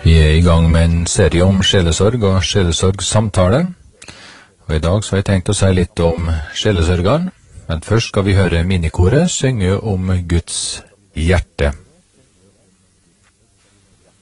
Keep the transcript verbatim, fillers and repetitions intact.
Vi er i gang med en serie om sjelesorg og sjelesorgsamtale. Og i dag så har jeg tenkt å si litt om sjelesørgeren, men først skal vi høre minikoret synge om Guds hjerte.